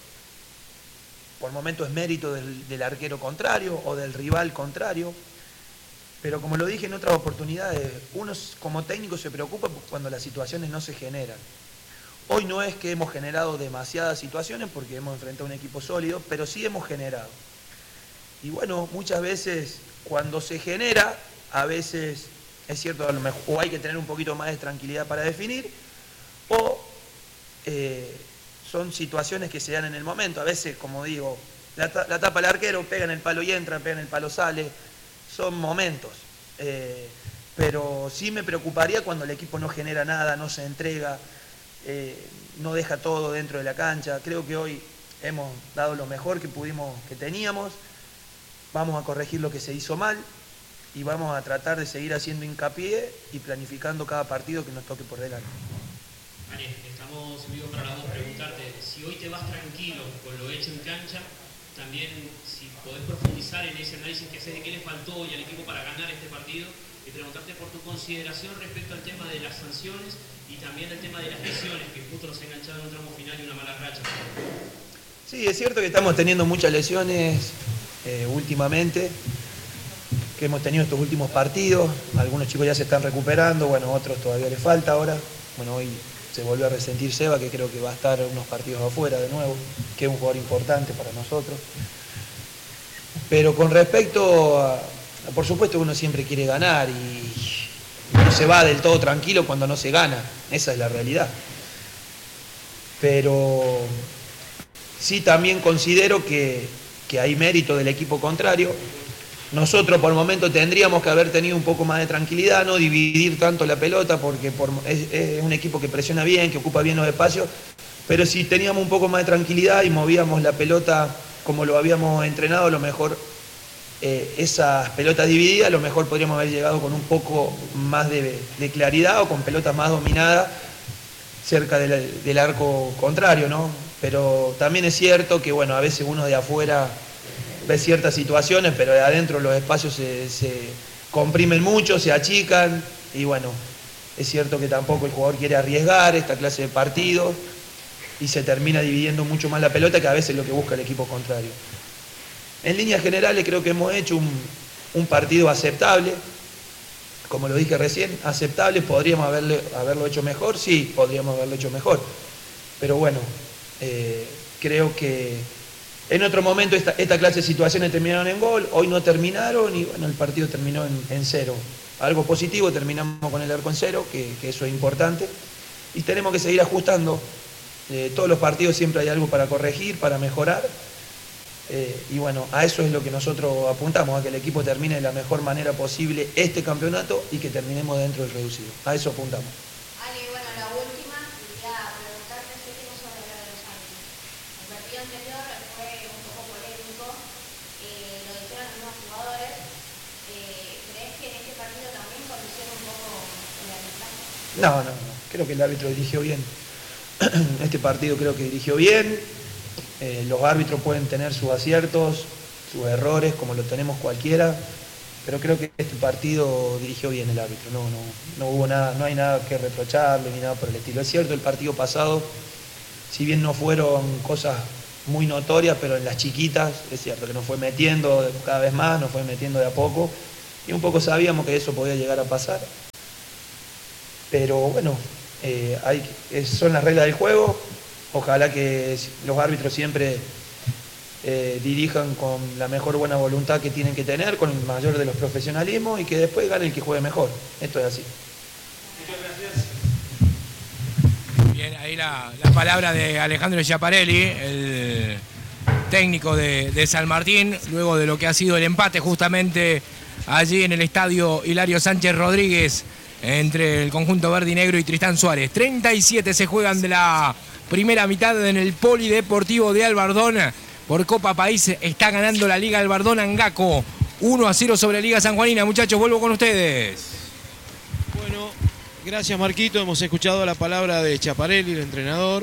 Por momentos es mérito del, del arquero contrario o del rival contrario, pero como lo dije en otras oportunidades, uno como técnico se preocupa cuando las situaciones no se generan. Hoy no es que hemos generado demasiadas situaciones porque hemos enfrentado a un equipo sólido, pero sí hemos generado. Y bueno, muchas veces cuando se genera, a veces es cierto, a lo mejor, o hay que tener un poquito más de tranquilidad para definir, o... Eh, son situaciones que se dan en el momento. A veces, como digo, la, la tapa el arquero, pega en el palo y entra, pega en el palo sale. Son momentos. Eh, pero sí me preocuparía cuando el equipo no genera nada, no se entrega, eh, no deja todo dentro de la cancha. Creo que hoy hemos dado lo mejor que pudimos, que teníamos. Vamos a corregir lo que se hizo mal y vamos a tratar de seguir haciendo hincapié y planificando cada partido que nos toque por delante. Ale, estamos vivos para la voz, preguntarte si hoy te vas tranquilo con lo hecho en cancha, también si podés profundizar en ese análisis que haces de qué le faltó hoy al equipo para ganar este partido, y preguntarte por tu consideración respecto al tema de las sanciones y también el tema de las lesiones, que justo nos ha enganchado en un tramo final y una mala racha. Sí, es cierto que estamos teniendo muchas lesiones eh, últimamente, que hemos tenido estos últimos partidos, algunos chicos ya se están recuperando, bueno, otros todavía les falta ahora. Bueno, hoy se volvió a resentir Seba, que creo que va a estar unos partidos afuera de nuevo, que es un jugador importante para nosotros. Pero con respecto a, por supuesto uno siempre quiere ganar y no se va del todo tranquilo cuando no se gana, esa es la realidad. Pero sí también considero que, que hay mérito del equipo contrario. Nosotros por el momento tendríamos que haber tenido un poco más de tranquilidad, no dividir tanto la pelota, porque por, es, es un equipo que presiona bien, que ocupa bien los espacios, pero si teníamos un poco más de tranquilidad y movíamos la pelota como lo habíamos entrenado, a lo mejor eh, esas pelotas divididas, a lo mejor podríamos haber llegado con un poco más de, de claridad o con pelotas más dominadas cerca del, del arco contrario, ¿no? Pero también es cierto que, bueno, a veces uno de afuera ve ciertas situaciones, pero de adentro los espacios se, se comprimen mucho, se achican, y bueno, es cierto que tampoco el jugador quiere arriesgar esta clase de partidos y se termina dividiendo mucho más la pelota, que a veces es lo que busca el equipo contrario. En líneas generales creo que hemos hecho un, un partido aceptable, como lo dije recién, aceptable. ¿Podríamos haberle, haberlo hecho mejor? Sí, podríamos haberlo hecho mejor, pero bueno, eh, creo que en otro momento esta, esta clase de situaciones terminaron en gol, hoy no terminaron y bueno, el partido terminó en, en cero. Algo positivo, terminamos con el arco en cero, que, que eso es importante, y tenemos que seguir ajustando. Eh, todos los partidos siempre hay algo para corregir, para mejorar, eh, y bueno, a eso es lo que nosotros apuntamos, a que el equipo termine de la mejor manera posible este campeonato y que terminemos dentro del reducido. A eso apuntamos. Ale, bueno, la última, quería preguntarte si no sobre de los árbitros. El partido anterior fue un poco polémico, eh, lo dijeron No, no, no. Creo que el árbitro dirigió bien. Este partido creo que dirigió bien. Eh, los árbitros pueden tener sus aciertos, sus errores, como lo tenemos cualquiera. Pero creo que este partido dirigió bien el árbitro. No, no, no hubo nada, no hay nada que reprocharle ni nada por el estilo. Es cierto, el partido pasado, si bien no fueron cosas muy notorias, pero en las chiquitas, es cierto que nos fue metiendo cada vez más, nos fue metiendo de a poco. Y un poco sabíamos que eso podía llegar a pasar. Pero bueno, eh, hay, son las reglas del juego. Ojalá que los árbitros siempre eh, dirijan con la mejor buena voluntad que tienen que tener, con el mayor de los profesionalismos y que después gane el que juegue mejor. Esto es así. Bien, ahí la, la palabra de Alejandro Schiaparelli, el técnico de, de San Martín, luego de lo que ha sido el empate justamente allí en el estadio Hilario Sánchez Rodríguez entre el conjunto verde y negro y Tristán Suárez. treinta y siete se juegan de la primera mitad en el Polideportivo de Albardón. Por Copa País está ganando la Liga Albardón Angaco. uno a cero sobre Liga Sanjuanina. Muchachos, vuelvo con ustedes. Bueno, gracias Marquito. Hemos escuchado la palabra de Schiaparelli, el entrenador.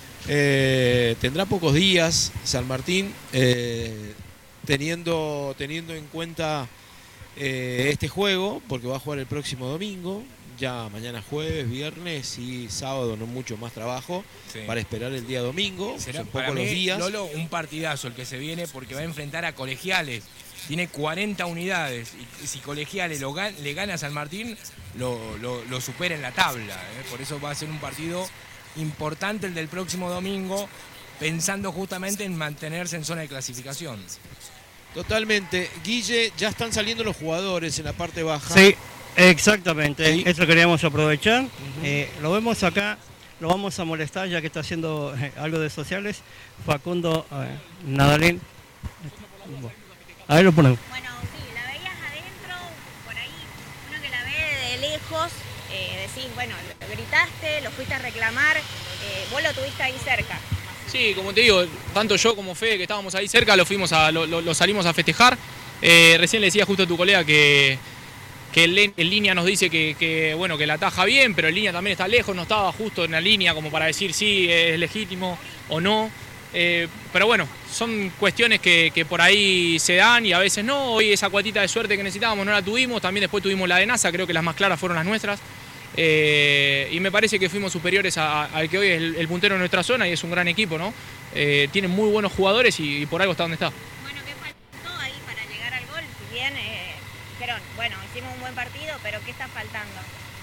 Eh, tendrá pocos días San Martín, eh, teniendo, teniendo en cuenta eh, este juego, porque va a jugar el próximo domingo. Ya mañana jueves, viernes y sábado no mucho más trabajo, sí, para esperar el día domingo. Será son para pocos mí, los días. Lolo, un partidazo el que se viene porque va a enfrentar a Colegiales. Tiene cuarenta unidades y si Colegiales lo gan le gana a San Martín, lo, lo, lo supera en la tabla. ¿eh? Por eso va a ser un partido importante el del próximo domingo, pensando justamente en mantenerse en zona de clasificación. Totalmente. Guille, ya están saliendo los jugadores en la parte baja. Sí. Exactamente, sí, eso queríamos aprovechar. Uh-huh. eh, lo vemos acá, lo vamos a molestar ya que está haciendo eh, algo de sociales. Facundo eh, Nadalín. Ahí lo ponemos. Bueno, sí, la veías adentro, por ahí, uno que la ve de lejos, eh, decís, bueno, lo gritaste, lo fuiste a reclamar, eh, vos lo tuviste ahí cerca. Sí, como te digo, tanto yo como Fede, que estábamos ahí cerca, lo, fuimos a, lo, lo, lo salimos a festejar. Eh, recién le decía justo a tu colega que... que el, el línea nos dice que, que, bueno, que la ataja bien, pero el línea también está lejos, no estaba justo en la línea como para decir si es legítimo o no. Eh, pero bueno, son cuestiones que, que por ahí se dan y a veces no. Hoy esa cuatita de suerte que necesitábamos no la tuvimos, también después tuvimos la de NASA, creo que las más claras fueron las nuestras. Eh, y me parece que fuimos superiores al que hoy es el, el puntero de nuestra zona y es un gran equipo, ¿no? Eh, tienen muy buenos jugadores y, y por algo está donde está. Bueno, ¿qué faltó ahí para llegar al gol? Si bien... Eh... Dijeron, bueno, hicimos un buen partido, pero ¿qué está faltando?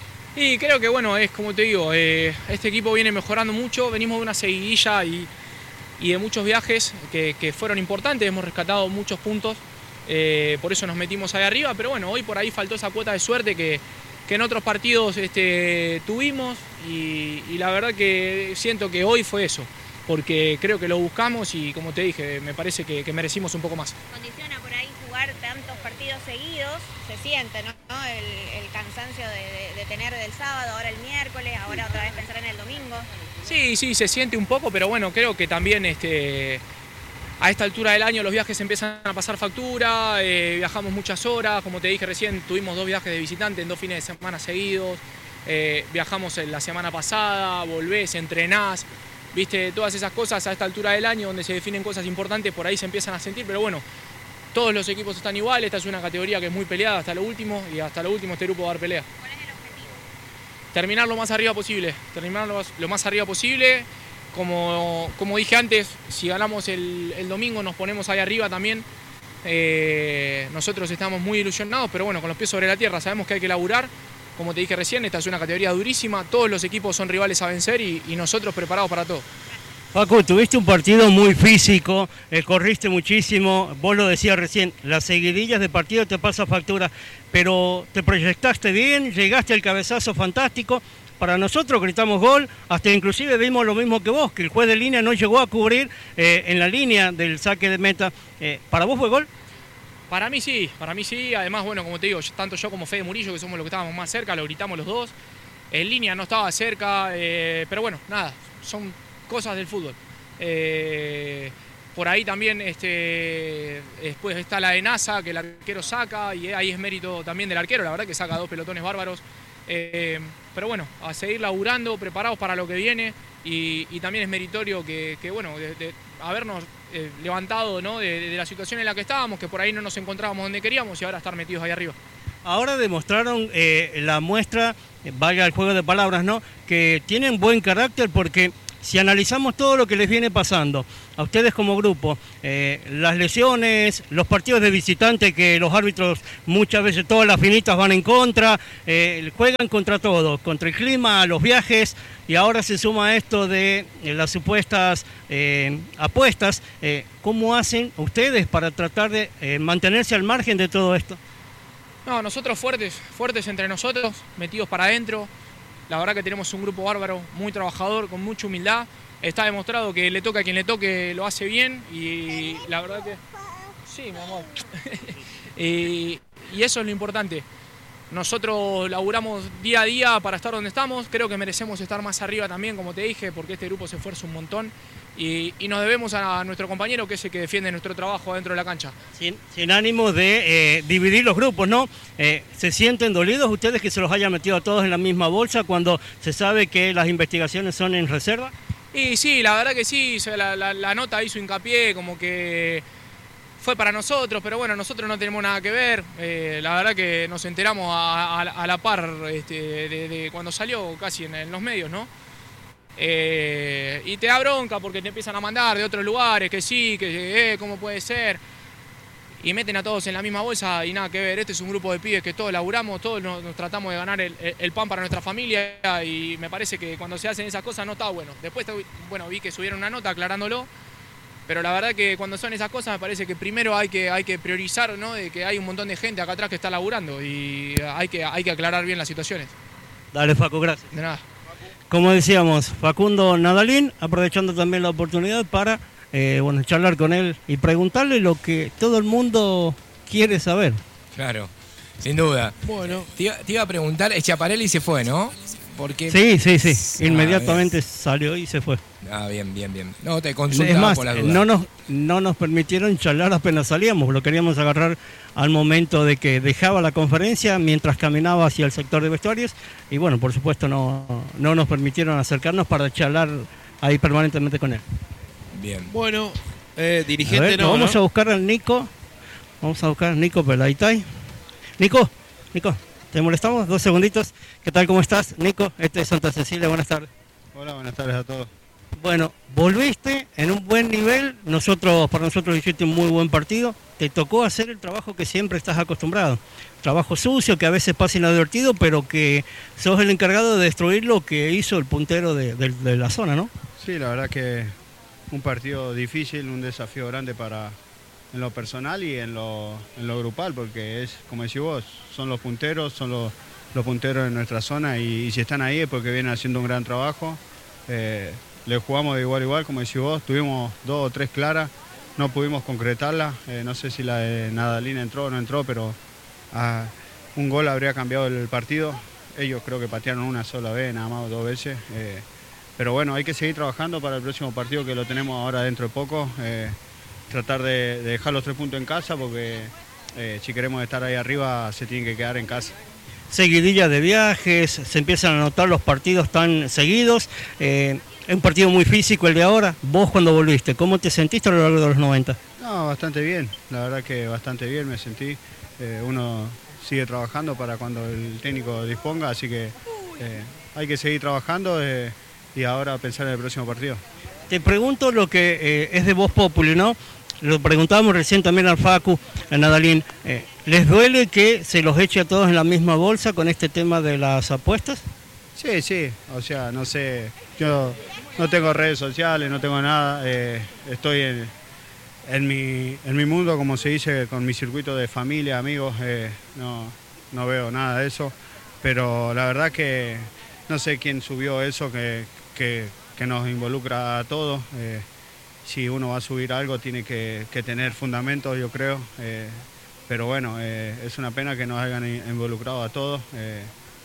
Y creo que, bueno, es como te digo, eh, este equipo viene mejorando mucho, venimos de una seguidilla y, y de muchos viajes que, que fueron importantes, hemos rescatado muchos puntos, eh, por eso nos metimos ahí arriba, pero bueno, hoy por ahí faltó esa cuota de suerte que, que en otros partidos este, tuvimos y, y la verdad que siento que hoy fue eso, porque creo que lo buscamos y como te dije, me parece que, que merecimos un poco más. Condiciona por ahí jugar tantos partidos seguidos, se siente, ¿no? El, el cansancio de, de, de tener del sábado, ahora el miércoles, ahora otra vez pensar en el domingo. Sí, sí, se siente un poco, pero bueno, creo que también este, a esta altura del año los viajes empiezan a pasar factura, eh, viajamos muchas horas, como te dije recién, tuvimos dos viajes de visitante en dos fines de semana seguidos, eh, viajamos la semana pasada, volvés, entrenás, viste, todas esas cosas a esta altura del año donde se definen cosas importantes, por ahí se empiezan a sentir, pero bueno, todos los equipos están iguales, esta es una categoría que es muy peleada hasta lo último y hasta lo último este grupo va a dar pelea. ¿Cuál es el objetivo? Terminar lo más arriba posible, terminar lo, lo más arriba posible. Como, como dije antes, si ganamos el, el domingo nos ponemos ahí arriba también. Eh, nosotros estamos muy ilusionados, pero bueno, con los pies sobre la tierra, sabemos que hay que laburar. Como te dije recién, esta es una categoría durísima, todos los equipos son rivales a vencer y, y nosotros preparados para todo. Facu, tuviste un partido muy físico, eh, corriste muchísimo, vos lo decías recién, las seguidillas de partido te pasa factura, pero te proyectaste bien, llegaste al cabezazo fantástico. Para nosotros gritamos gol, hasta inclusive vimos lo mismo que vos, que el juez de línea no llegó a cubrir eh, en la línea del saque de meta. Eh, ¿Para vos fue gol? Para mí sí, para mí sí, además, bueno, como te digo, tanto yo como Fede Murillo, que somos los que estábamos más cerca, lo gritamos los dos. En línea no estaba cerca, eh, pero bueno, nada, son cosas del fútbol. Eh, por ahí también este, después está la de NASA, que el arquero saca, y ahí es mérito también del arquero, la verdad que saca dos pelotones bárbaros. Eh, pero bueno, a seguir laburando, preparados para lo que viene y, y también es meritorio que, que bueno, de, de habernos eh, levantado, ¿no? de, de la situación en la que estábamos, que por ahí no nos encontrábamos donde queríamos y ahora estar metidos ahí arriba. Ahora demostraron eh, la muestra, eh, valga el juego de palabras, ¿no? Que tienen buen carácter porque si analizamos todo lo que les viene pasando a ustedes como grupo, eh, las lesiones, los partidos de visitante que los árbitros muchas veces todas las finitas van en contra, eh, juegan contra todo, contra el clima, los viajes y ahora se suma esto de eh, las supuestas eh, apuestas. Eh, ¿Cómo hacen ustedes para tratar de eh, mantenerse al margen de todo esto? No, nosotros fuertes, fuertes entre nosotros, metidos para adentro. La verdad que tenemos un grupo bárbaro, muy trabajador, con mucha humildad. Está demostrado que le toca a quien le toque, lo hace bien y la verdad que... Sí, mi amor. y, y eso es lo importante. Nosotros laburamos día a día para estar donde estamos. Creo que merecemos estar más arriba también, como te dije, porque este grupo se esfuerza un montón. Y, y nos debemos a nuestro compañero, que es el que defiende nuestro trabajo dentro de la cancha. Sin, sin ánimo de eh, dividir los grupos, ¿no? Eh, ¿Se sienten dolidos ustedes que se los hayan metido a todos en la misma bolsa cuando se sabe que las investigaciones son en reserva? Y sí, la verdad que sí, la, la, la nota hizo hincapié como que fue para nosotros, pero bueno, nosotros no tenemos nada que ver. Eh, la verdad que nos enteramos a, a, a la par este, de, de cuando salió casi en, en los medios, ¿no? Eh, y te da bronca porque te empiezan a mandar de otros lugares, que sí, que eh, cómo puede ser. Y meten a todos en la misma bolsa y nada que ver. Este es un grupo de pibes que todos laburamos, todos nos, nos tratamos de ganar el, el pan para nuestra familia y me parece que cuando se hacen esas cosas no está bueno. Después, bueno, vi que subieron una nota aclarándolo, pero la verdad que cuando son esas cosas me parece que primero hay que, hay que priorizar, ¿no? De que hay un montón de gente acá atrás que está laburando y hay que, hay que aclarar bien las situaciones. Dale, Facu, gracias. De nada. Como decíamos, Facundo Nadalín, aprovechando también la oportunidad para eh, bueno, charlar con él y preguntarle lo que todo el mundo quiere saber. Claro, sin duda. Bueno. Te iba, te iba a preguntar, Schiaparelli se fue, ¿no? Porque... Sí, sí, sí. Inmediatamente ah, salió y se fue. Ah, bien, bien, bien. No, te consultaba es más, por la duda. No nos, no nos permitieron charlar apenas salíamos. Lo queríamos agarrar al momento de que dejaba la conferencia mientras caminaba hacia el sector de vestuarios. Y bueno, por supuesto no, no nos permitieron acercarnos para charlar ahí permanentemente con él. Bien. Bueno, eh, dirigente a ver, no, Vamos ¿no? a buscar al Nico. Vamos a buscar al Nico Pelaitay. Nico, Nico. ¿Te molestamos? Dos segunditos. ¿Qué tal? ¿Cómo estás? Nico, este es Santa Cecilia. Buenas tardes. Hola, buenas tardes a todos. Bueno, volviste en un buen nivel. Nosotros, para nosotros hiciste un muy buen partido. Te tocó hacer el trabajo que siempre estás acostumbrado. Trabajo sucio, que a veces pasa inadvertido, pero que sos el encargado de destruir lo que hizo el puntero de, de, de la zona, ¿no? Sí, la verdad que un partido difícil, un desafío grande para... en lo personal y en lo, en lo grupal, porque es, como decís vos, son los punteros, son los, los punteros de nuestra zona y, y si están ahí es porque vienen haciendo un gran trabajo. Eh, le jugamos de igual a igual, como decís vos, tuvimos dos o tres claras, no pudimos concretarla, eh, no sé si la de Nadalín entró o no entró, pero ah, un gol habría cambiado el partido. Ellos creo que patearon una sola vez, nada más dos veces. Eh, pero bueno, hay que seguir trabajando para el próximo partido que lo tenemos ahora dentro de poco. Eh, tratar de, de dejar los tres puntos en casa porque eh, si queremos estar ahí arriba se tienen que quedar en casa. Seguidilla de viajes, se empiezan a notar los partidos tan seguidos, eh, es un partido muy físico el de ahora. Vos cuando volviste, ¿cómo te sentiste a lo largo de los noventa? No, bastante bien, la verdad que bastante bien me sentí. Eh, uno sigue trabajando para cuando el técnico disponga, así que eh, hay que seguir trabajando eh, y ahora pensar en el próximo partido. Te pregunto lo que eh, es de Voz Populi, ¿no? Lo preguntábamos recién también al Facu, a Nadalín. Eh, ¿Les duele que se los eche a todos en la misma bolsa con este tema de las apuestas? Sí, sí, o sea, no sé, yo no tengo redes sociales, no tengo nada, eh, estoy en, en, mi, en mi mundo, como se dice, con mi circuito de familia, amigos, eh, no, no veo nada de eso, pero la verdad que no sé quién subió eso que, que, que nos involucra a todos. Eh, si uno va a subir algo tiene que, que tener fundamentos, yo creo, eh, pero bueno, eh, es una pena que nos hayan involucrado a todos. Eh,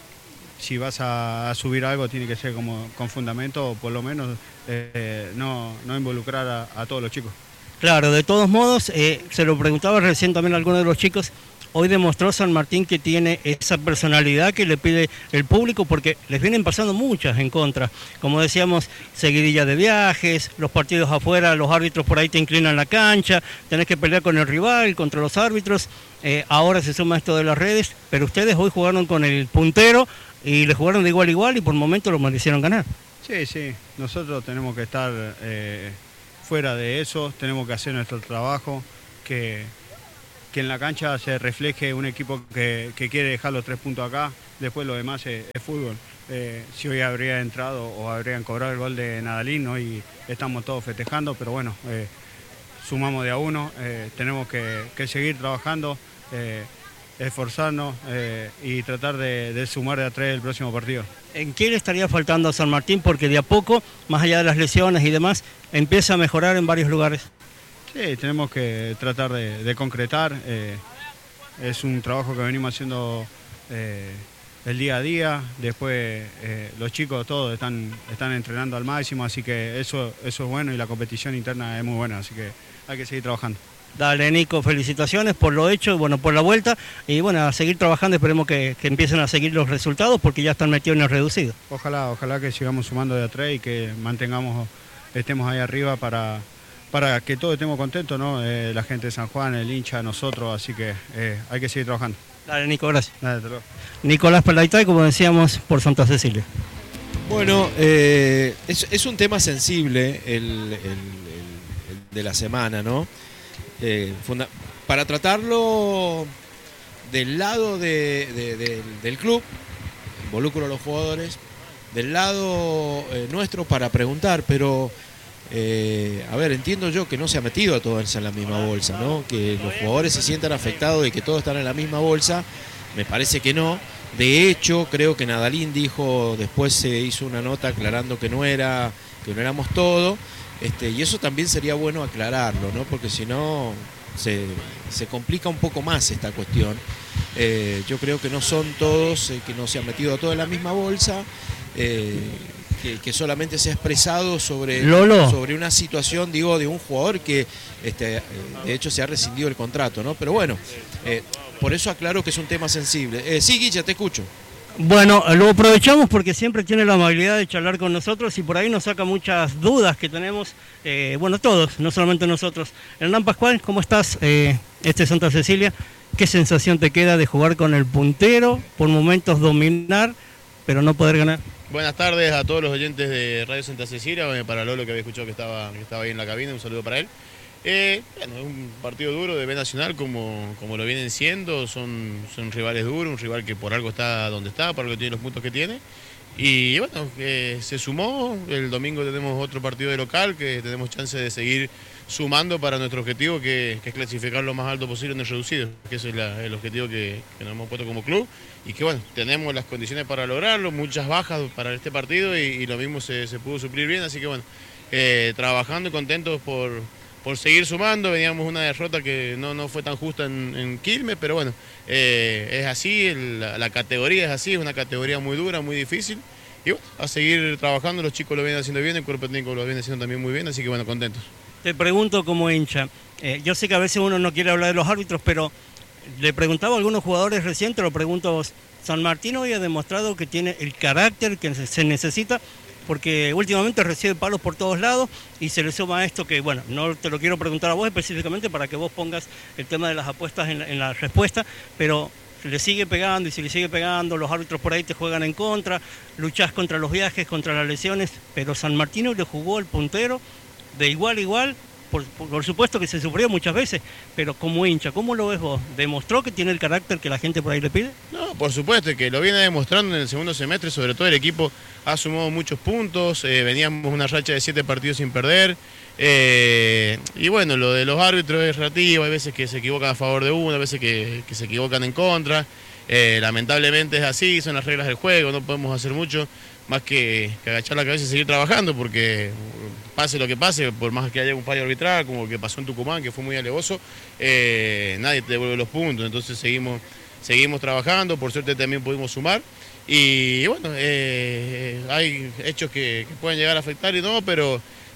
si vas a, a subir algo tiene que ser como con fundamento o por lo menos eh, no, no involucrar a, a todos los chicos. Claro, de todos modos, eh, se lo preguntaba recién también a alguno de los chicos, hoy demostró San Martín que tiene esa personalidad que le pide el público, porque les vienen pasando muchas en contra. Como decíamos, seguidilla de viajes, los partidos afuera, los árbitros por ahí te inclinan la cancha, tenés que pelear con el rival, contra los árbitros. Eh, ahora se suma esto de las redes, pero ustedes hoy jugaron con el puntero y le jugaron de igual a igual y por momentos lo merecieron ganar. Sí, sí, nosotros tenemos que estar eh, fuera de eso, tenemos que hacer nuestro trabajo, que, que en la cancha se refleje un equipo que, que quiere dejar los tres puntos acá, después lo demás es, es fútbol. Eh, si hoy habría entrado o habrían cobrado el gol de Nadalín, ¿no? Y estamos todos festejando, pero bueno, eh, sumamos de a uno, eh, tenemos que, que seguir trabajando, eh, esforzarnos eh, y tratar de, de sumar de a tres el próximo partido. ¿En qué le estaría faltando a San Martín? Porque de a poco, más allá de las lesiones y demás, empieza a mejorar en varios lugares. Sí, tenemos que tratar de, de concretar, eh, es un trabajo que venimos haciendo eh, el día a día, después eh, los chicos todos están, están entrenando al máximo, así que eso, eso es bueno y la competición interna es muy buena, así que hay que seguir trabajando. Dale, Nico, felicitaciones por lo hecho, bueno, por la vuelta y bueno, a seguir trabajando, esperemos que, que empiecen a seguir los resultados porque ya están metidos en el reducido. Ojalá, ojalá que sigamos sumando de a tres y que mantengamos, estemos ahí arriba para, para que todos estemos contentos, ¿no? Eh, la gente de San Juan, el hincha, nosotros, así que eh, hay que seguir trabajando. Dale, Nico, gracias. Dale, hasta luego. Nicolás Pelaitay, como decíamos, por Santa Cecilia. Bueno, eh, es, es un tema sensible el, el, el, el de la semana, ¿no? Eh, funda- para tratarlo del lado de, de, de, del club, involucro a los jugadores, del lado eh, nuestro para preguntar, pero eh, a ver, entiendo yo que no se ha metido a todos en la misma bolsa, ¿no? Que los jugadores se sientan afectados y que todos están en la misma bolsa, me parece que no. De hecho, creo que Nadalín dijo, después se hizo una nota aclarando que no era, que no éramos todos. Este, y eso también sería bueno aclararlo, ¿no? Porque si no se, se complica un poco más esta cuestión. Eh, yo creo que no son todos, eh, que no se han metido a todos en la misma bolsa, eh, que, que solamente se ha expresado sobre, sobre una situación, digo, de un jugador que este, de hecho se ha rescindido el contrato, ¿no? Pero bueno, eh, por eso aclaro que es un tema sensible. Eh, sí, Guilla, te escucho. Bueno, lo aprovechamos porque siempre tiene la amabilidad de charlar con nosotros y por ahí nos saca muchas dudas que tenemos, eh, bueno, todos, no solamente nosotros. Hernán Pascual, ¿cómo estás? Eh, este es Santa Cecilia, ¿qué sensación te queda de jugar con el puntero, por momentos dominar, pero no poder ganar? Buenas tardes a todos los oyentes de Radio Santa Cecilia, para Lolo que había escuchado que estaba, que estaba ahí en la cabina, un saludo para él. Eh, bueno, es un partido duro de B Nacional como, como lo vienen siendo, son, son rivales duros, un rival que por algo está donde está, por algo tiene los puntos que tiene. Y bueno, eh, se sumó, el domingo tenemos otro partido de local que tenemos chance de seguir sumando para nuestro objetivo que, que es clasificar lo más alto posible en el reducido, que ese es la, el objetivo que, que nos hemos puesto como club y que bueno, tenemos las condiciones para lograrlo, muchas bajas para este partido y, y lo mismo se, se pudo suplir bien, así que bueno, eh, trabajando y contentos por... por seguir sumando. Veníamos una derrota que no, no fue tan justa en, en Quilmes, pero bueno, eh, es así, el, la, la categoría es así, es una categoría muy dura, muy difícil, y bueno, a seguir trabajando, los chicos lo vienen haciendo bien, el cuerpo técnico lo viene haciendo también muy bien, así que bueno, contentos. Te pregunto como hincha, eh, yo sé que a veces uno no quiere hablar de los árbitros, pero le preguntaba a algunos jugadores recién, te lo pregunto a vos, San Martín hoy ha demostrado que tiene el carácter que se necesita, porque últimamente recibe palos por todos lados y se le suma esto que, bueno, no te lo quiero preguntar a vos específicamente para que vos pongas el tema de las apuestas en la, en la respuesta, pero le sigue pegando y si le sigue pegando, los árbitros por ahí te juegan en contra, luchás contra los viajes, contra las lesiones, pero San Martín le jugó al puntero de igual a igual, por, por, por supuesto que se sufrió muchas veces, pero como hincha, ¿cómo lo ves vos? ¿Demostró que tiene el carácter que la gente por ahí le pide? No, por supuesto, que lo viene demostrando en el segundo semestre, sobre todo el equipo ha sumado muchos puntos, eh, veníamos una racha de siete partidos sin perder, eh, y bueno, lo de los árbitros es relativo, hay veces que se equivocan a favor de uno, hay veces que, que se equivocan en contra, eh, lamentablemente es así, son las reglas del juego, no podemos hacer mucho más que, que agachar la cabeza y seguir trabajando, porque pase lo que pase, por más que haya un fallo arbitral, como que pasó en Tucumán, que fue muy alevoso, eh, nadie te devuelve los puntos, entonces seguimos, seguimos trabajando, por suerte también pudimos sumar, y bueno, eh, hay hechos que, que pueden llegar a afectar y no, pero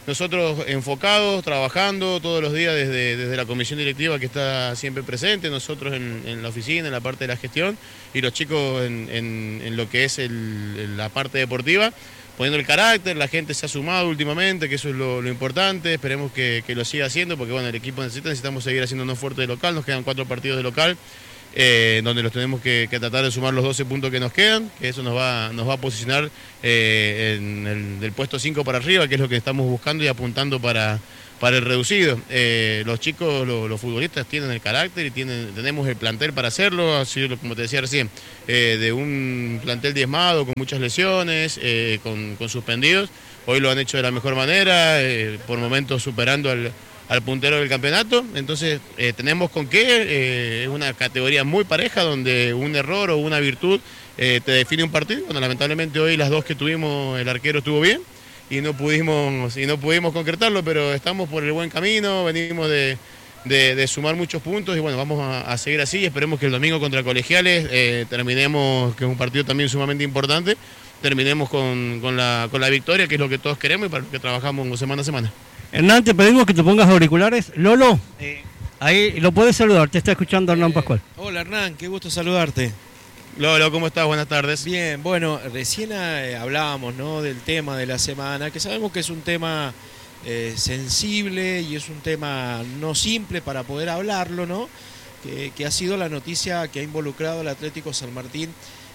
nosotros enfocados, trabajando todos los días desde, desde la comisión directiva que está siempre presente, nosotros en, en la oficina, en la parte de la gestión, y los chicos en, en, en lo que es el, la parte deportiva, poniendo el carácter. La gente se ha sumado últimamente, que eso es lo, lo importante, esperemos que, que lo siga haciendo, porque bueno, el equipo necesita, necesitamos seguir haciéndonos fuerte de local, nos quedan cuatro partidos de local, eh, donde los tenemos que, que tratar de sumar los doce puntos que nos quedan, que eso nos va, nos va a posicionar eh, en el del puesto cinco para arriba, que es lo que estamos buscando y apuntando para, para el reducido. Eh, los chicos, lo, los futbolistas tienen el carácter y tienen, tenemos el plantel para hacerlo, así como te decía recién, eh, de un plantel diezmado, con muchas lesiones, eh, con, con suspendidos. Hoy lo han hecho de la mejor manera, eh, por momentos superando al, al puntero del campeonato. Entonces eh, tenemos con qué, eh, es una categoría muy pareja donde un error o una virtud eh, te define un partido. Bueno, lamentablemente hoy las dos que tuvimos, el arquero estuvo bien y no pudimos, y no pudimos concretarlo, pero estamos por el buen camino, venimos de, de, de sumar muchos puntos y bueno, vamos a, a seguir así y esperemos que el domingo contra Colegiales eh, terminemos, que es un partido también sumamente importante, terminemos con, con, la, con la victoria, que es lo que todos queremos y para lo que trabajamos semana a semana. Hernán, te pedimos que te pongas auriculares. Lolo, eh, ahí lo puedes saludar, te está escuchando Hernán eh, Pascual. Hola Hernán, qué gusto saludarte. Lolo, ¿cómo estás? Buenas tardes. Bien, bueno, recién eh, hablábamos, ¿no?, del tema de la semana, que sabemos que es un tema eh, sensible y es un tema no simple para poder hablarlo, ¿no? Que, que ha sido la noticia que ha involucrado al Atlético San Martín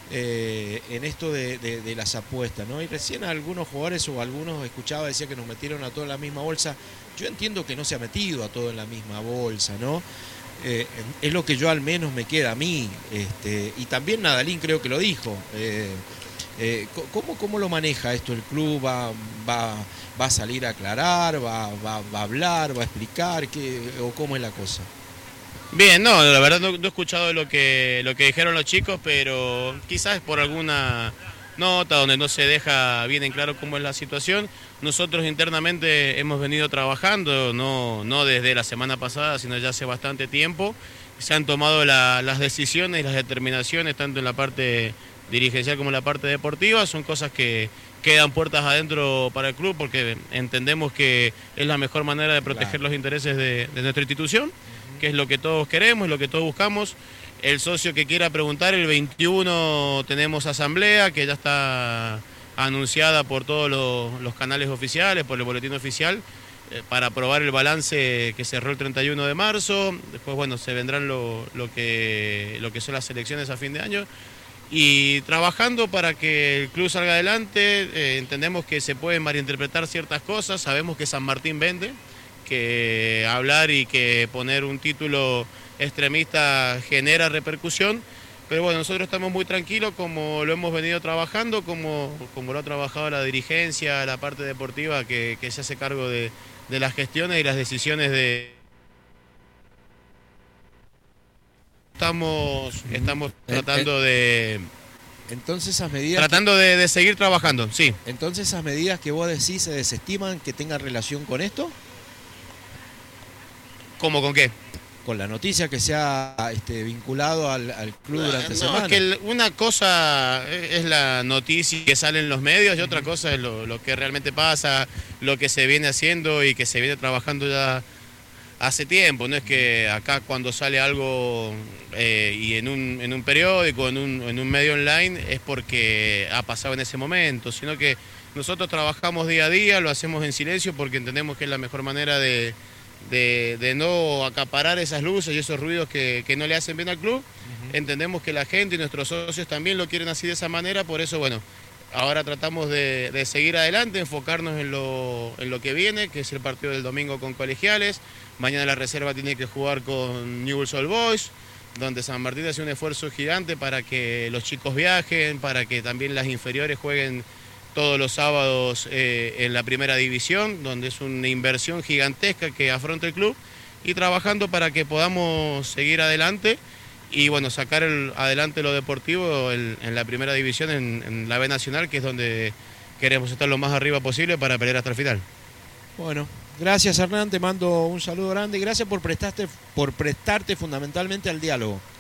eh, en esto de, de, de las apuestas, ¿no? Y recién algunos jugadores o algunos escuchaba, decía que nos metieron a todos en la misma bolsa. Yo entiendo que no se ha metido a todo en la misma bolsa, ¿no? Eh, es lo que yo al menos me queda a mí, este, y también Nadalín creo que lo dijo. Eh, eh, ¿cómo, ¿Cómo lo maneja esto el club? ¿Va, va, va a salir a aclarar? ¿Va, va, va a hablar? ¿Va a explicar? ¿Qué, o cómo es la cosa? Bien, no, la verdad no, no he escuchado lo que, lo que dijeron los chicos, pero quizás por alguna nota donde no se deja bien en claro cómo es la situación. Nosotros internamente hemos venido trabajando, no, no desde la semana pasada, sino ya hace bastante tiempo. Se han tomado la, las decisiones y las determinaciones, tanto en la parte dirigencial como en la parte deportiva. Son cosas que quedan puertas adentro para el club porque entendemos que es la mejor manera de proteger claro. los intereses de, de nuestra institución, uh-huh. que es lo que todos queremos, lo que todos buscamos. El socio que quiera preguntar, el veintiuno tenemos asamblea que ya está anunciada por todos los, los canales oficiales, por el boletín oficial, eh, para aprobar el balance que cerró el treinta y uno de marzo. Después, bueno, se vendrán lo, lo, que, lo que son las elecciones a fin de año. Y trabajando para que el club salga adelante, eh, entendemos que se pueden malinterpretar ciertas cosas, sabemos que San Martín vende, que hablar y que poner un título extremista genera repercusión, pero bueno, nosotros estamos muy tranquilos como lo hemos venido trabajando, como, como lo ha trabajado la dirigencia, la parte deportiva que, que se hace cargo de, de las gestiones y las decisiones de... Estamos, estamos tratando de... Entonces esas medidas... Tratando de, de seguir trabajando, sí. Entonces esas medidas que vos decís se desestiman que tengan relación con esto. ¿Cómo con qué? Con la noticia que se ha este, vinculado al, al club durante no, semana. Es que el, una cosa es la noticia que sale en los medios y otra cosa es lo, lo que realmente pasa, lo que se viene haciendo y que se viene trabajando ya hace tiempo. No es que acá cuando sale algo eh, y en un, en un periódico, en un, en un medio online, es porque ha pasado en ese momento, sino que nosotros trabajamos día a día, lo hacemos en silencio porque entendemos que es la mejor manera de... De, de no acaparar esas luces y esos ruidos que, que no le hacen bien al club. Uh-huh. Entendemos que la gente y nuestros socios también lo quieren así de esa manera, por eso bueno, ahora tratamos de, de seguir adelante, enfocarnos en lo, en lo que viene, que es el partido del domingo con Colegiales. Mañana la reserva tiene que jugar con Newell's Old Boys, donde San Martín hace un esfuerzo gigante para que los chicos viajen, para que también las inferiores jueguen todos los sábados eh, en la primera división, donde es una inversión gigantesca que afronta el club, y trabajando para que podamos seguir adelante y bueno, sacar el, adelante lo deportivo el, en la primera división, en, en la B Nacional, que es donde queremos estar lo más arriba posible para pelear hasta el final. Bueno, gracias Hernán, te mando un saludo grande y gracias por prestarte, por prestarte fundamentalmente al diálogo.